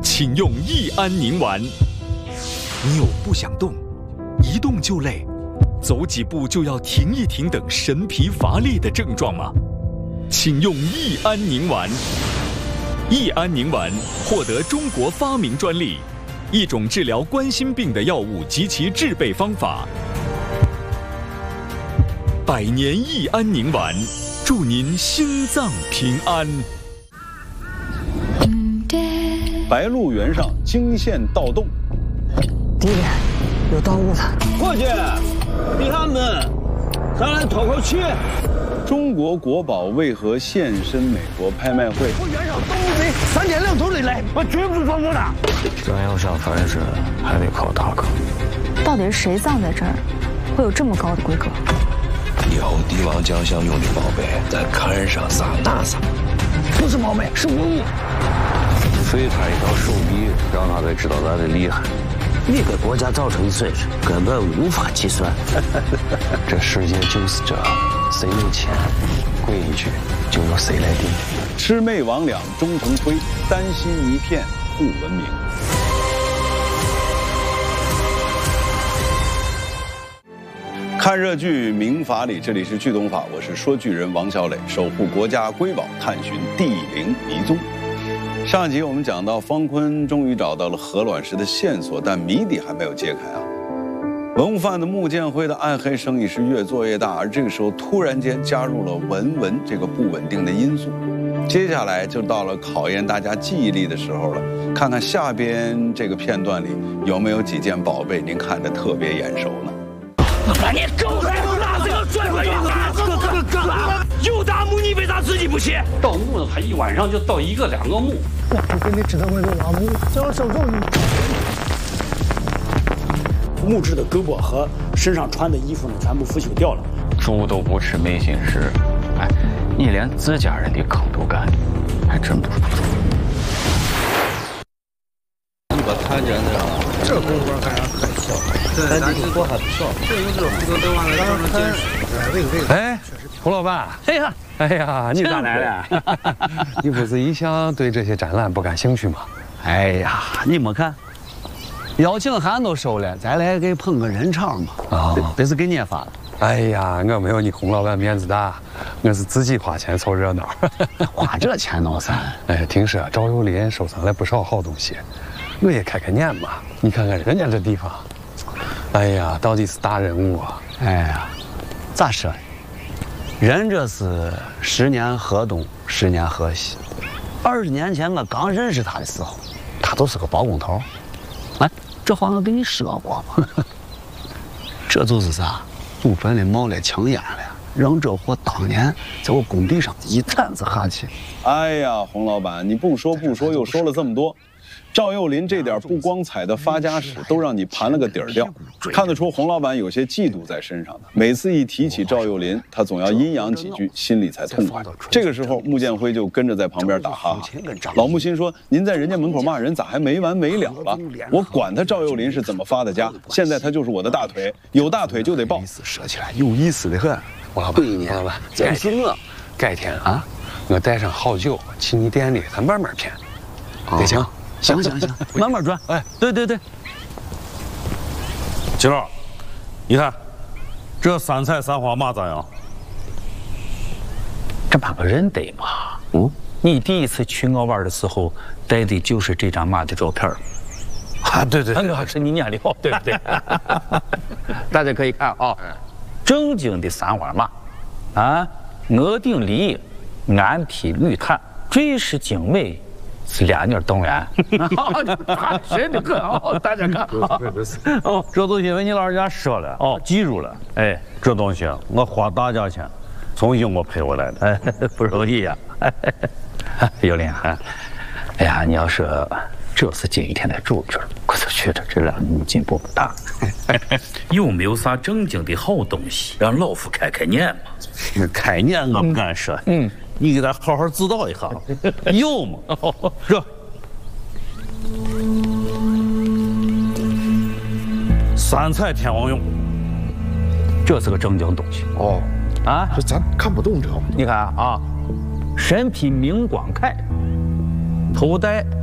请用益安宁丸。你有不想动、一动就累、走几步就要停一停等神疲乏力的症状吗？请用益安宁丸。益安宁丸获得中国发明专利，一种治疗冠心病的药物及其制备方法。100年益安宁丸，祝您心脏平安。 白鹿原上惊现盗洞， 弟弟，有盗物了！ 伙计，你看们，咱来透口气。 中国国宝为何现身美国拍卖会？ 我原上盗墓贼3天2头的来，我绝不放过他。 咱要想翻身，还得靠大哥。 到底是谁葬在这儿，会有这么高的规格？ 以后帝王将相用的宝贝，在龛上撒大撒。 不是宝贝，是文物。 废他一条手臂，让他才知道咱的厉害。 你给国家造成的损失根本无法计算。 这世界就是这，谁有钱，规矩就由谁来定。 魑魅魍魉终成灰，丹心一片不闻名。看热剧《明法理》，这里是剧懂法，我是说剧人王小磊，守护国家瑰宝，探寻地灵迷踪。上集我们讲到，方坤终于找到了何卵石的线索，但谜底还没有揭开啊。文物贩子穆建辉的暗黑生意是越做越大，而这个时候突然间加入了文这个不稳定的因素。接下来就到了考验大家记忆力的时候了，看看下边这个片段里有没有几件宝贝您看着特别眼熟呢？ 你狗才不拿这个拽回去！哥，有大墓你为啥自己不去？ 盗墓还一晚上就盗1个2个墓。 我不给你知道我有挖墓，叫我收购你。 木质的胳膊和身上穿的衣服呢，全部腐朽掉了。 猪都不吃没心事，哎，你连自家人的坑都干，还真不是猪。 你把看见的， 这工活干啥可笑？ 咱这个活还不少。 哎，胡老板，哎呀，你咋来了？你不是一向对这些展览不感兴趣吗？ 哎呀，你没看，邀请函都收了，咱来给捧个人场嘛。这是给你发的。 哎呀，我没有你洪老板面子大，我是自己花钱凑热闹。 花这钱闹啥？ 哎，听说赵又林收藏了不少好东西，我也开开眼嘛。你看看人家这地方，哎呀，到底是大人物啊！ 哎呀，咋说？人这是10年河东，10年河西。20年前我刚认识他的时候，他就是个包工头。哎，这话我跟你说过吗？这就是啥？祖坟里冒了青烟了，让这货当年在我工地上一铲子下去。 哎呀，洪老板，你不说又说了这么多。赵又林这点不光彩的发家史都让你盘了个底儿掉，看得出洪老板有些嫉妒在身上的。每次一提起赵又林，他总要阴阳几句，心里才痛快。这个时候，穆建辉就跟着在旁边打哈哈。老穆心说：“您在人家门口骂人，咋还没完没了了？我管他赵又林是怎么发的家，现在他就是我的大腿，有大腿就得抱。” 说起来有意思的很。 胡老板，胡老板， 这是我。 改天啊，我带上好酒，去你店里，咱慢慢谝，得行。 行，慢慢转。哎，对， 金老，你看这3菜3花嘛咋样？ 这把个人得嘛。你第一次去我玩的时候带的就是这张马的照片。 啊，对， 我是你念的好，对不对？大家可以看啊，正经的3花马，啊，额顶梨，鞍披绿毯，坠饰精美。是2年动员，真的很好，大家看。 哦，这东西问你老人家说了，哦，记住了。哎，这东西我花大价钱从英国赔回来的， 哎，不容易呀。有林啊，哎呀，你要说这是今天的主角，我就觉得这2年进步不大。有没有啥正经的好东西让老夫开开眼嘛？ 开眼我不敢说。你给他好好指导一下，有吗？这3菜天王俑， 这是个正经东西哦。 啊， 这咱看不懂这。 你看啊，身披明光铠，头戴